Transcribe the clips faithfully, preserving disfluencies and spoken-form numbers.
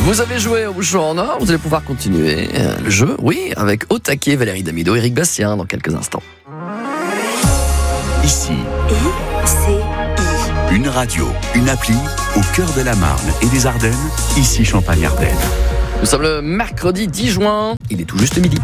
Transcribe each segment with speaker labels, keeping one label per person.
Speaker 1: Vous avez joué au Bouchon en Or, vous allez pouvoir continuer le jeu, oui, avec Au taquet, Valérie Damido, Éric Bastien dans quelques instants.
Speaker 2: Ici,
Speaker 3: I C I.
Speaker 2: une radio, une appli au cœur de la Marne et des Ardennes, ici Champagne-Ardenne.
Speaker 1: Nous sommes le mercredi dix juin, il est tout juste midi.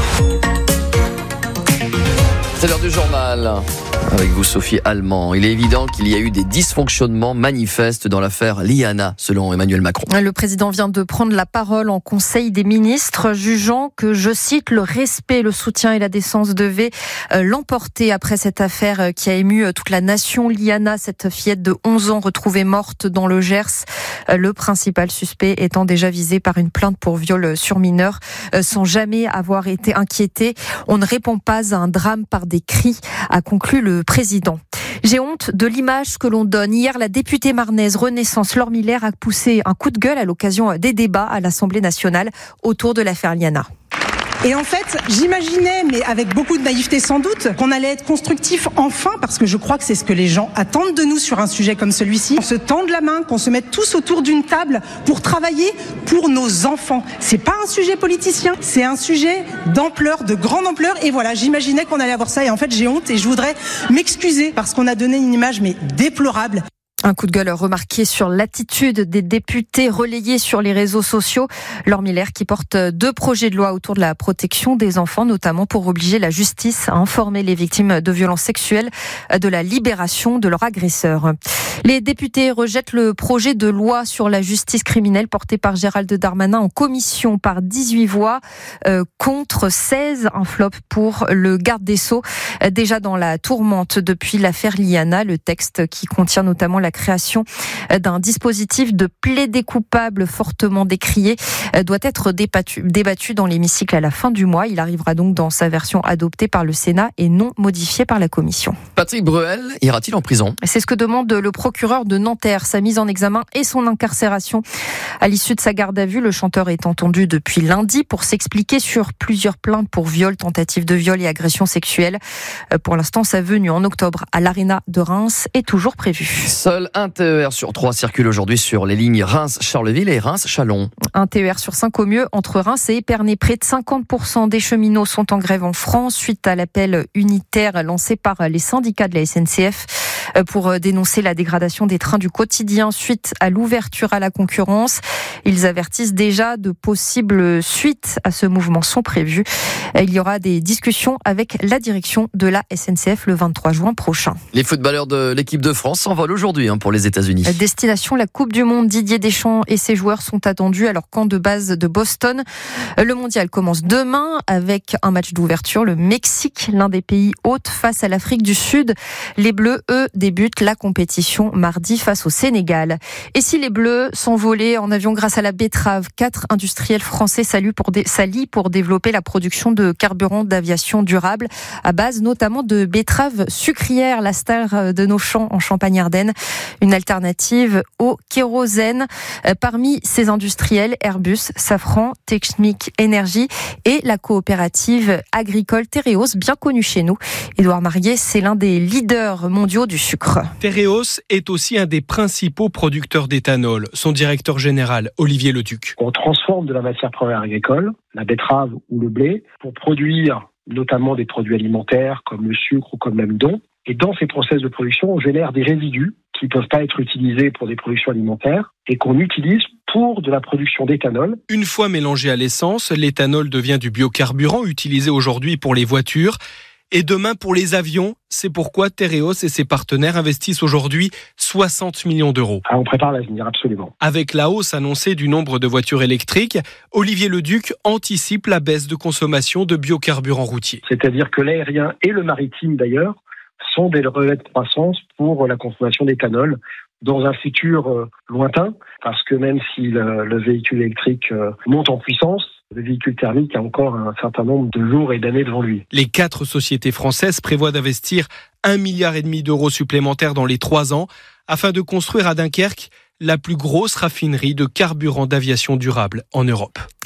Speaker 1: C'est l'heure du journal. Avec vous, Sophie Allemand. Il est évident qu'il y a eu des dysfonctionnements manifestes dans l'affaire Liana, selon Emmanuel Macron.
Speaker 4: Le président vient de prendre la parole en Conseil des ministres, jugeant que, je cite, le respect, le soutien et la décence devaient l'emporter après cette affaire qui a ému toute la nation. Liana, cette fillette de onze ans retrouvée morte dans le Gers, le principal suspect étant déjà visé par une plainte pour viol sur mineur, sans jamais avoir été inquiété. On ne répond pas à un drame par des cris, a conclu le président. J'ai honte de l'image que l'on donne. Hier, la députée marnaise Renaissance Laure Miller a poussé un coup de gueule à l'occasion des débats à l'Assemblée nationale autour de l'affaire Liana.
Speaker 5: Et en fait, j'imaginais, mais avec beaucoup de naïveté sans doute, qu'on allait être constructif enfin, parce que je crois que c'est ce que les gens attendent de nous sur un sujet comme celui-ci. On se tende la main, qu'on se mette tous autour d'une table pour travailler pour nos enfants. C'est pas un sujet politicien, c'est un sujet d'ampleur, de grande ampleur. Et voilà, j'imaginais qu'on allait avoir ça. Et en fait, j'ai honte et je voudrais m'excuser parce qu'on a donné une image mais déplorable.
Speaker 4: Un coup de gueule remarqué sur l'attitude des députés relayés sur les réseaux sociaux. Laure Miller qui porte deux projets de loi autour de la protection des enfants, notamment pour obliger la justice à informer les victimes de violences sexuelles de la libération de leur agresseur. Les députés rejettent le projet de loi sur la justice criminelle porté par Gérald Darmanin en commission par dix-huit voix euh, contre seize, un flop pour le garde des Sceaux. Déjà dans la tourmente depuis l'affaire Liana, le texte qui contient notamment la création d'un dispositif de plaidé coupable fortement décrié doit être débattu, débattu dans l'hémicycle à la fin du mois. Il arrivera donc dans sa version adoptée par le Sénat et non modifiée par la Commission.
Speaker 1: Patrick Bruel ira-t-il en prison ?
Speaker 4: C'est ce que demande le procureur de Nanterre. Sa mise en examen et son incarcération. À l'issue de sa garde à vue, le chanteur est entendu depuis lundi pour s'expliquer sur plusieurs plaintes pour viol, tentative de viol et agression sexuelle. Pour l'instant, sa venue en octobre à l'Arena de Reims est toujours prévue.
Speaker 1: Seul un T E R sur trois circule aujourd'hui sur les lignes Reims-Charleville et Reims-Chalon.
Speaker 4: Un T E R sur cinq au mieux entre Reims et Épernay. Près de cinquante pour cent des cheminots sont en grève en France suite à l'appel unitaire lancé par les syndicats de la S N C F pour dénoncer la dégradation des trains du quotidien suite à l'ouverture à la concurrence. Ils avertissent déjà de possibles suites à ce mouvement sont prévues. Il y aura des discussions avec la direction de la S N C F le vingt-trois juin prochain.
Speaker 1: Les footballeurs de l'équipe de France s'envolent aujourd'hui hein, pour les États-Unis.
Speaker 4: Destination la Coupe du Monde. Didier Deschamps et ses joueurs sont attendus à leur camp de base de Boston. Le mondial commence demain avec un match d'ouverture. Le Mexique, l'un des pays hôtes face à l'Afrique du Sud. Les Bleus, eux, débutent la compétition mardi face au Sénégal. Et si les Bleus s'envolaient en avion grâce à la betterave, quatre industriels français s'allient pour, dé- s'allient pour développer la production de carburant d'aviation durable à base notamment de betteraves sucrières, la star de nos champs en Champagne-Ardenne. Une alternative au kérosène. Parmi ces industriels, Airbus, Safran, Technique Énergie et la coopérative agricole Tereos, bien connue chez nous. Édouard Marié, c'est l'un des leaders mondiaux du sucre.
Speaker 6: Tereos est aussi un des principaux producteurs d'éthanol. Son directeur général, Olivier Leduc.
Speaker 7: On transforme de la matière première agricole, la betterave ou le blé, pour produire notamment des produits alimentaires comme le sucre ou comme l'amidon. Et dans ces process de production, on génère des résidus qui ne peuvent pas être utilisés pour des productions alimentaires et qu'on utilise pour de la production d'éthanol.
Speaker 6: Une fois mélangé à l'essence, l'éthanol devient du biocarburant utilisé aujourd'hui pour les voitures et demain pour les avions. C'est pourquoi Tereos et ses partenaires investissent aujourd'hui soixante millions d'euros.
Speaker 7: Ah, on prépare l'avenir, absolument.
Speaker 6: Avec la hausse annoncée du nombre de voitures électriques, Olivier Leduc anticipe la baisse de consommation de biocarburants routiers.
Speaker 7: C'est-à-dire que l'aérien et le maritime d'ailleurs sont des relais de croissance pour la consommation d'éthanol dans un futur euh, lointain, parce que même si le, le véhicule électrique euh, monte en puissance, le véhicule thermique a encore un certain nombre de jours et d'années devant lui.
Speaker 6: Les quatre sociétés françaises prévoient d'investir un milliard et demi d'euros supplémentaires dans les trois ans afin de construire à Dunkerque la plus grosse raffinerie de carburant d'aviation durable en Europe.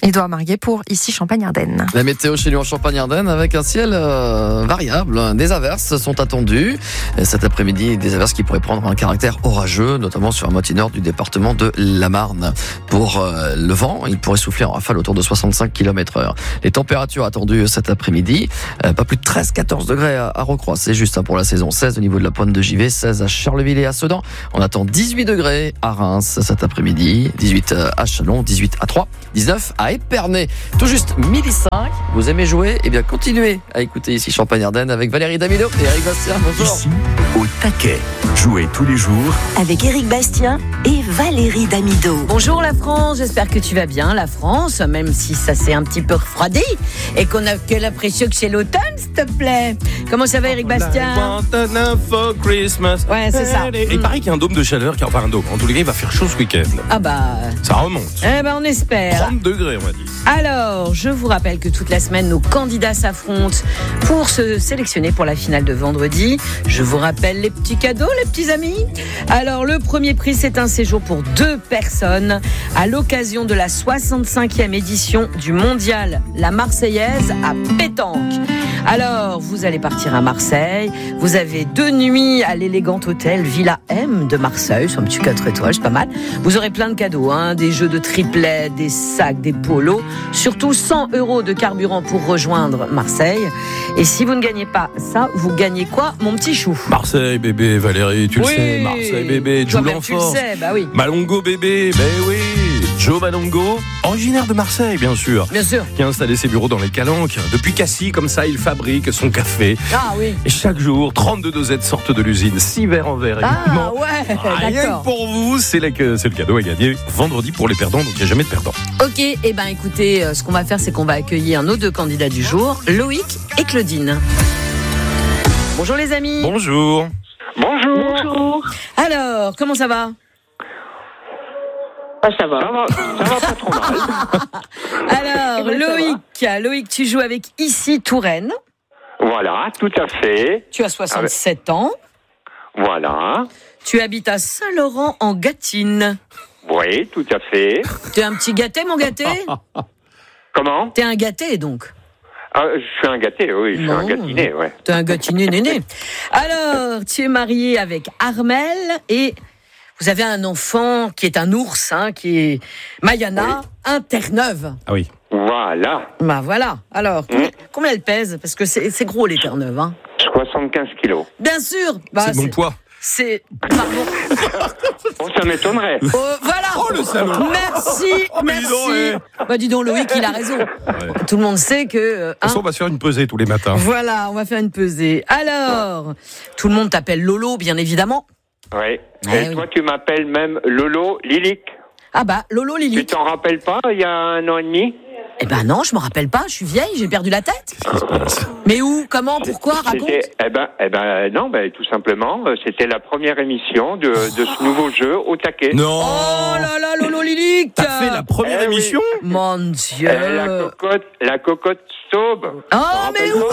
Speaker 4: Édouard Marguet pour Ici Champagne-Ardenne.
Speaker 1: La météo chez nous en Champagne-Ardenne avec un ciel euh, variable. Des averses sont attendues. Et cet après-midi, des averses qui pourraient prendre un caractère orageux, notamment sur la moitié nord du département de la Marne. Pour euh, le vent, il pourrait souffler en rafale autour de soixante-cinq kilomètres heure. Les températures attendues cet après-midi, euh, pas plus de treize à quatorze degrés à, à Rocroi. C'est juste hein, pour la saison. seize au niveau de la pointe de Givet, seize à Charleville et à Sedan. On attend dix-huit degrés à Reims cet après-midi, dix-huit à Chalon, dix-huit à Troyes, dix-neuf à Épernay. Tout juste midi cinq. Vous aimez jouer? Eh bien, continuez à écouter Ici Champagne-Ardenne avec Valérie Damido et Eric Bastien. Bonjour.
Speaker 2: Ici, au taquet. Jouez tous les jours
Speaker 3: avec Eric Bastien et Valérie Damido.
Speaker 8: Bonjour la France, j'espère que tu vas bien. La France, même si ça s'est un petit peu refroidi et qu'on a que l'impression que c'est l'automne, s'il te plaît. Comment ça va, Eric Bastien? Ouais, c'est ça.
Speaker 9: Et il paraît qu'il y a un dôme de chaleur, qui, enfin un dôme. En tous les cas, il va faire chaud ce week-end.
Speaker 8: Ah bah.
Speaker 9: Ça remonte.
Speaker 8: Eh ben, on espère.
Speaker 9: trente degrés, on va dire.
Speaker 8: Alors, je vous rappelle que toute la semaine, nos candidats s'affrontent pour se sélectionner pour la finale de vendredi. Je vous rappelle les petits cadeaux, les petits amis. Alors, le premier prix, c'est un séjour pour deux personnes à l'occasion de la soixante-cinquième édition du Mondial La Marseillaise à Pétanque. Alors, vous allez partir à Marseille. Vous avez deux nuits à l'élégant hôtel Villa M de Marseille. C'est un petit quatre étoiles, c'est pas mal. Vous aurez plein de cadeaux, hein, des jeux de triplet, des sacs, des polos. Surtout cent euros de carburant pour rejoindre Marseille. Et si vous ne gagnez pas ça, vous gagnez quoi, mon petit chou?
Speaker 9: Marseille, bébé, Valérie, tu
Speaker 8: oui.
Speaker 9: le sais. Marseille, bébé, Joe Lanfort.
Speaker 8: Tu le sais, bah oui.
Speaker 9: Malongo, bébé, ben oui. Joe Malongo, originaire de Marseille, bien sûr.
Speaker 8: Bien sûr.
Speaker 9: Qui a installé ses bureaux dans les Calanques. Depuis Cassis, comme ça, il fabrique son café.
Speaker 8: Ah oui.
Speaker 9: Et chaque jour, trente-deux dosettes sortent de l'usine. six verres en verre, évidemment.
Speaker 8: Ah ouais,
Speaker 9: rien
Speaker 8: d'accord.
Speaker 9: que pour vous, c'est, la, c'est le cadeau à gagner vendredi pour les perdants, donc il n'y a jamais de perdants.
Speaker 8: Ok, et eh ben écoutez, ce qu'on va faire, c'est qu'on va accueillir nos deux candidats du jour, Loïc et Claudine. Bonjour les amis.
Speaker 9: Bonjour.
Speaker 10: Bonjour. Bonjour.
Speaker 8: Alors, comment ça va?
Speaker 10: Ah, ça va. Ça va, ça va pas trop mal.
Speaker 8: Alors, Loïc, Loïc, tu joues avec Ici Touraine.
Speaker 10: Voilà, tout à fait.
Speaker 8: Tu as soixante-sept ans.
Speaker 10: Voilà.
Speaker 8: Tu habites à Saint-Laurent en Gâtine.
Speaker 10: Oui, tout à fait.
Speaker 8: T'es un petit gâté, mon gâté?
Speaker 10: Comment?
Speaker 8: T'es un gâté, donc.
Speaker 10: Ah, je suis un gâté, oui, je suis non. un gâtiné, ouais.
Speaker 8: T'es un gâtiné néné. Alors, tu es marié avec Armel et vous avez un enfant qui est un ours, hein, qui est Mayana, oui. un Terre-Neuve.
Speaker 9: Ah oui.
Speaker 10: Voilà.
Speaker 8: Bah voilà. Alors, mmh. combien, combien elle pèse? Parce que c'est, c'est gros, les Terre-Neuve, hein.
Speaker 10: soixante-quinze kilos.
Speaker 8: Bien sûr. Bah,
Speaker 9: c'est, c'est bon poids.
Speaker 8: C'est... Pardon.
Speaker 10: Oh, ça m'étonnerait.
Speaker 8: Oh, voilà.
Speaker 9: Oh, le salaud.
Speaker 8: Merci,
Speaker 9: oh,
Speaker 8: merci.
Speaker 9: Dis donc, ouais.
Speaker 8: Bah, dis donc, Loïc, il a raison. Ouais. Tout le monde sait que... Euh,
Speaker 9: hein, on va se faire une pesée tous les matins.
Speaker 8: Voilà, on va faire une pesée. Alors, tout le monde t'appelle Lolo, bien évidemment.
Speaker 10: Oui. Et eh toi, oui. tu m'appelles même Lolo Lilic.
Speaker 8: Ah bah, Lolo Lilic.
Speaker 10: Tu t'en rappelles pas, il y a un an et demi?
Speaker 8: Eh ben non, je me rappelle pas, je suis vieille, j'ai perdu la tête.
Speaker 9: Qu'est-ce qui se passe?
Speaker 8: Mais où? Comment? Pourquoi? Raconte.
Speaker 10: Eh ben, eh ben non, ben tout simplement, c'était la première émission de, de ce nouveau jeu au taquet.
Speaker 9: Non.
Speaker 8: Oh là là, Lolo Lilic.
Speaker 9: T'as fait la première
Speaker 10: eh
Speaker 9: émission?
Speaker 8: Oui. Mon Dieu.
Speaker 10: Eh, la cocotte, la cocotte Staube.
Speaker 8: Oh mais oui.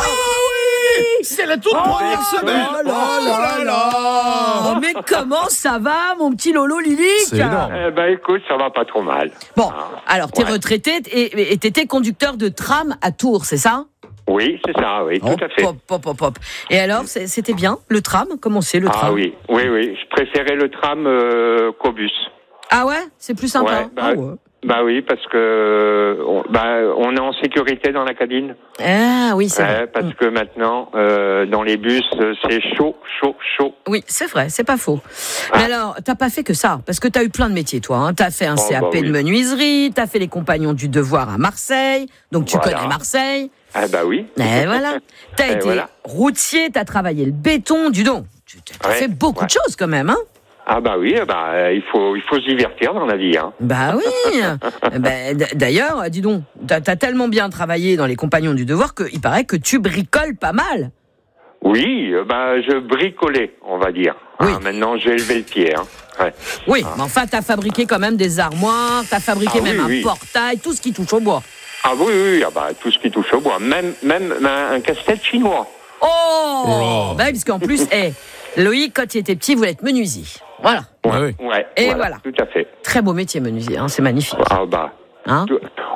Speaker 9: C'est la toute oh, première semaine.
Speaker 8: Oh là là là. Oh, mais comment ça va, mon petit Lolo Lilic?
Speaker 9: C'est énorme.
Speaker 10: Eh ben écoute, ça va pas trop mal.
Speaker 8: Bon, ah, alors t'es ouais. retraité et, et t'étais conducteur de tram à Tours, c'est ça?
Speaker 10: Oui, c'est ça, oui,
Speaker 8: oh,
Speaker 10: tout à fait.
Speaker 8: Pop, pop, pop, pop. Et alors, c'était bien, le tram? Comment c'est, le tram?
Speaker 10: Ah oui, oui, oui. Je préférais le tram euh, qu'au bus.
Speaker 8: Ah ouais? C'est plus sympa?
Speaker 10: Ouais, bah,
Speaker 8: ah ouais.
Speaker 10: Bah oui, parce que on, bah, on est en sécurité dans la cabine.
Speaker 8: Ah oui, c'est
Speaker 10: ouais,
Speaker 8: vrai.
Speaker 10: Parce que maintenant, euh, dans les bus, c'est chaud, chaud, chaud.
Speaker 8: Oui, c'est vrai, c'est pas faux. Ah. Mais alors, t'as pas fait que ça, parce que t'as eu plein de métiers, toi. Hein. T'as fait un oh, C A P bah, de oui. menuiserie, t'as fait les Compagnons du Devoir à Marseille, donc tu voilà. connais Marseille.
Speaker 10: Ah bah oui.
Speaker 8: Et voilà. T'as été voilà. routier, t'as travaillé le béton, du don. Tu as ouais, fait beaucoup ouais. de choses quand même, hein.
Speaker 10: Ah bah oui, bah il faut il faut se divertir dans la vie, hein.
Speaker 8: Bah oui. bah, d'ailleurs, dis donc, t'as, t'as tellement bien travaillé dans les Compagnons du Devoir qu'il paraît que tu bricoles pas mal.
Speaker 10: Oui, bah je bricolais, on va dire. Oui. Ah, maintenant j'ai élevé le pied, hein. Ouais.
Speaker 8: Oui, ah. mais enfin t'as fabriqué quand même des armoires, t'as fabriqué ah, même oui, un oui. portail, tout ce qui touche au bois.
Speaker 10: Ah oui, oui, ah bah tout ce qui touche au bois, même même un, un casse-tête chinois.
Speaker 8: Oh, oh. Bah parce qu'en plus, hey, Loïc, quand il était petit, il voulait être menuisier. Voilà.
Speaker 10: Ouais, ouais.
Speaker 8: Et
Speaker 10: voilà,
Speaker 8: voilà.
Speaker 10: Tout à fait.
Speaker 8: Très beau métier, menuisier, hein, c'est magnifique.
Speaker 10: Ah bah.
Speaker 8: Hein
Speaker 10: tout...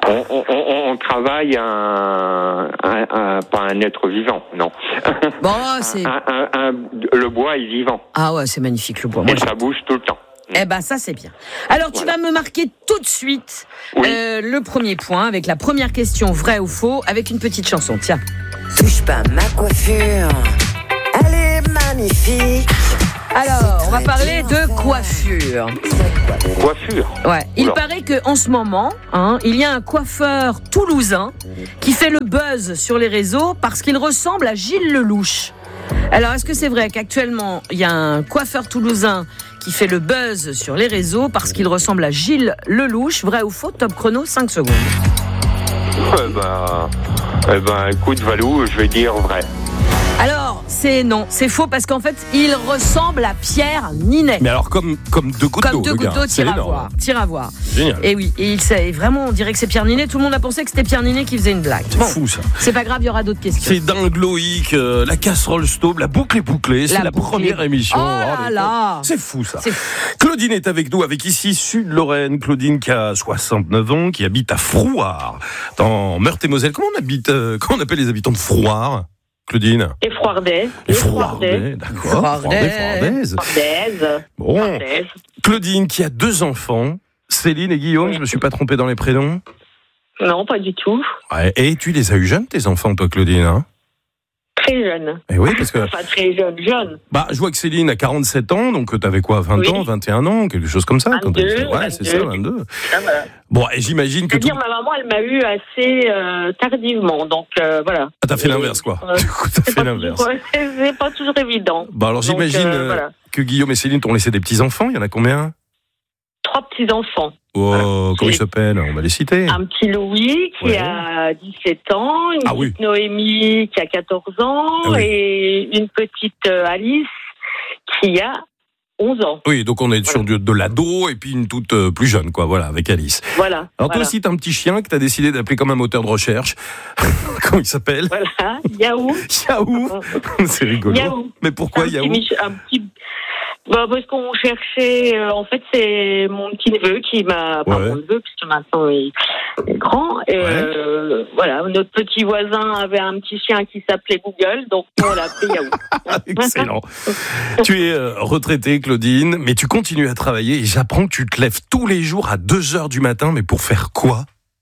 Speaker 10: On, on, on, on travaille un, un, un, pas un être vivant, non.
Speaker 8: Bon, c'est...
Speaker 10: Un, un, un, le bois est vivant.
Speaker 8: Ah ouais, c'est magnifique le bois. Moi,
Speaker 10: et ça bouge tout le temps.
Speaker 8: Eh ben ça c'est bien. Alors tu
Speaker 10: voilà.
Speaker 8: vas me marquer tout de suite
Speaker 10: oui.
Speaker 8: euh, le premier point avec la première question vrai ou faux avec une petite chanson. Tiens.
Speaker 11: Touche pas ma coiffure, elle est magnifique.
Speaker 8: Alors on va parler de coiffure.
Speaker 10: Coiffure.
Speaker 8: Ouais. Il
Speaker 10: Oula.
Speaker 8: paraît que en ce moment, hein, il y a un coiffeur toulousain qui fait le buzz sur les réseaux parce qu'il ressemble à Gilles Lelouch. Alors est-ce que c'est vrai qu'actuellement il y a un coiffeur toulousain qui fait le buzz sur les réseaux parce qu'il ressemble à Gilles Lelouch? Vrai ou faux? Top chrono, cinq secondes.
Speaker 10: Eh ben, eh ben, écoute Valou, je vais dire vrai.
Speaker 8: Alors, c'est non, c'est faux parce qu'en fait, il ressemble à Pierre Ninet.
Speaker 9: Mais alors, comme, comme deux gouttes d'eau.
Speaker 8: Comme deux gouttes d'eau, tire à voir. Tire à voir.
Speaker 9: Génial.
Speaker 8: Et oui, et il sait, vraiment, on dirait que c'est Pierre Ninet. Tout le monde a pensé que c'était Pierre Ninet qui faisait une blague.
Speaker 9: C'est
Speaker 8: bon,
Speaker 9: fou, ça.
Speaker 8: C'est pas grave, il y aura d'autres questions.
Speaker 9: C'est dingue, Loïc, euh, la casserole stauve, la boucle est bouclée. C'est la, la première émission.
Speaker 8: Oh là
Speaker 9: oh,
Speaker 8: là.
Speaker 9: C'est fou, ça.
Speaker 8: C'est fou.
Speaker 9: Claudine est avec nous, avec ici Sud-Lorraine. Claudine qui a soixante-neuf ans, qui habite à Frouard, dans Meurthe-et-Moselle. Comment on habite, euh, comment on appelle les habitants de Frouard, Claudine?
Speaker 12: Les Frouardais.
Speaker 9: Les Frouardais, d'accord.
Speaker 8: Frouardais.
Speaker 9: Frouardaises.
Speaker 12: Frouardaises.
Speaker 9: Bon.
Speaker 12: Frouardaises.
Speaker 9: Claudine qui a deux enfants, Céline et Guillaume, oui. Je me suis pas trompé dans les prénoms?
Speaker 12: Non, pas du tout.
Speaker 9: Ouais. Et tu les as eu jeunes, tes enfants, toi, Claudine, hein?
Speaker 12: Très jeune.
Speaker 9: Et oui, parce que.
Speaker 12: Enfin, très jeune, jeune.
Speaker 9: Bah, je vois que Céline a quarante-sept ans, donc t'avais quoi, vingt
Speaker 12: oui.
Speaker 9: ans, vingt et un ans, quelque chose comme ça?
Speaker 12: vingt-deux,
Speaker 9: quand ouais,
Speaker 12: vingt-deux.
Speaker 9: C'est ça, vingt-deux.
Speaker 12: Ah, voilà.
Speaker 9: Bon, et j'imagine que.
Speaker 12: C'est-à-dire,
Speaker 9: tout...
Speaker 12: ma maman, elle m'a eu assez euh, tardivement, donc euh, voilà.
Speaker 9: Ah, t'as fait l'inverse, quoi.
Speaker 12: Euh,
Speaker 9: du coup, t'as fait l'inverse.
Speaker 12: Toujours, c'est pas toujours évident.
Speaker 9: Bah, alors,
Speaker 12: donc,
Speaker 9: j'imagine
Speaker 12: euh, voilà.
Speaker 9: que Guillaume et Céline t'ont laissé des petits-enfants. Il y en a combien?
Speaker 12: Trois petits-enfants.
Speaker 9: Oh,
Speaker 12: voilà.
Speaker 9: comment ils s'appellent? On va les citer.
Speaker 12: Un petit Louis qui ouais. a dix-sept ans, une
Speaker 9: ah,
Speaker 12: petite
Speaker 9: oui.
Speaker 12: Noémie qui a quatorze ans ah, oui. et une petite Alice qui a onze ans.
Speaker 9: Oui, donc on est sur
Speaker 12: voilà.
Speaker 9: de, de l'ado et puis une toute euh, plus jeune, quoi, voilà, avec Alice.
Speaker 12: Voilà.
Speaker 9: Alors
Speaker 12: voilà.
Speaker 9: toi aussi, t'as un petit chien que t'as décidé d'appeler comme un moteur de recherche. Comment il s'appelle?
Speaker 12: Voilà, Yaou.
Speaker 9: Yaou. C'est rigolo.
Speaker 12: Yaou.
Speaker 9: Mais pourquoi
Speaker 12: un
Speaker 9: Yaou?
Speaker 12: Petit, un petit... Bah, parce qu'on cherchait, euh, en fait, c'est mon petit neveu qui m'a, enfin, ouais. mon neveu, puisque maintenant il est grand. Et, ouais. euh, voilà, notre petit voisin avait un petit chien qui s'appelait Google, donc on l'a appelé Yaou.
Speaker 9: Excellent. Tu es euh, retraitée, Claudine, mais tu continues à travailler et j'apprends que tu te lèves tous les jours à deux heures du matin, mais pour faire quoi?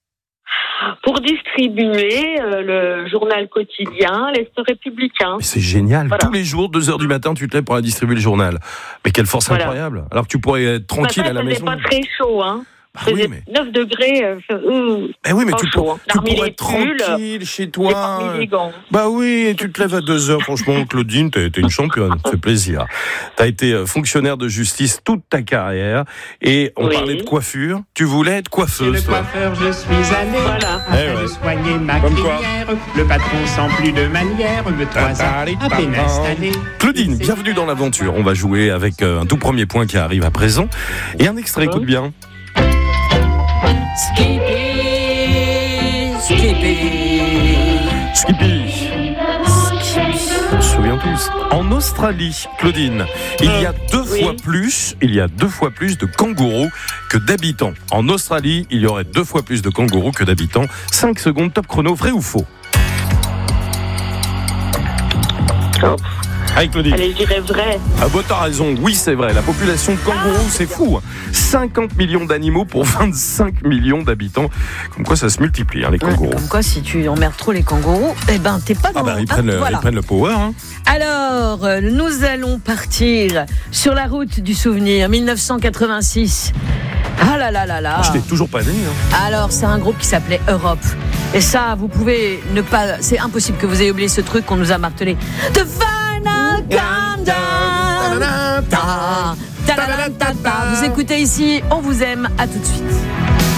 Speaker 12: Pour distribuer euh, le journal quotidien, l'Est républicain.
Speaker 9: Mais c'est génial.
Speaker 12: Voilà.
Speaker 9: Tous les jours, deux heures du matin, tu te lèves pour aller distribuer le journal. Mais quelle force voilà. incroyable. Alors que tu pourrais être tranquille
Speaker 12: matin,
Speaker 9: à la maison.
Speaker 12: C'était pas très chaud, hein.
Speaker 9: Bah oui, mais...
Speaker 12: neuf degrés. Euh, euh,
Speaker 9: eh oui, mais tu,
Speaker 12: chaud,
Speaker 9: pour,
Speaker 12: hein.
Speaker 9: tu pourrais être tranquille chez toi.
Speaker 12: Euh,
Speaker 9: bah oui, et tu te lèves à deux heures. Franchement, Claudine, t'es, t'es une championne. Ça fait plaisir. T'as été fonctionnaire de justice toute ta carrière. Et on oui. parlait de coiffure. Tu voulais être coiffeuse.
Speaker 13: Chez le coiffeur, je suis allé.
Speaker 12: Voilà.
Speaker 13: Afin eh ouais. de soigner ma Comme crinière. Quoi. Le patron sans plus de manière. Me trois ans à peine installé.
Speaker 9: Claudine, bienvenue dans l'aventure. On va jouer avec un tout premier point qui arrive à présent. Et un extrait, écoute bien.
Speaker 8: Skippy, Skippy,
Speaker 9: Skippy. On se souvient tous. En Australie, Claudine, il y a deux oui. fois plus, il y a deux fois plus de kangourous que d'habitants. En Australie, il y aurait deux fois plus de kangourous que d'habitants. cinq secondes, top chrono, vrai ou faux?
Speaker 12: Oh.
Speaker 9: Allez, Claudine.
Speaker 12: Allez, je dirais vrai.
Speaker 9: Ah bah t'as raison, oui c'est vrai. La population de kangourous, ah, c'est fou. cinquante millions d'animaux pour vingt-cinq millions d'habitants. Comme quoi ça se multiplie, hein, les kangourous.
Speaker 8: Ouais, comme quoi si tu emmerdes trop les kangourous, eh ben t'es pas dans...
Speaker 9: Ah bah ils, ah, prennent, le,
Speaker 8: voilà.
Speaker 9: ils prennent le power. Hein.
Speaker 8: Alors, nous allons partir sur la route du souvenir, dix-neuf cent quatre-vingt-six. Ah là là là là.
Speaker 9: Ah, je t'ai toujours pas né. Hein.
Speaker 8: Alors, c'est un groupe qui s'appelait Europe. Et ça, vous pouvez ne pas... C'est impossible que vous ayez oublié ce truc qu'on nous a martelé. The Final Countdown. Vous écoutez ici, on vous aime. À tout de suite.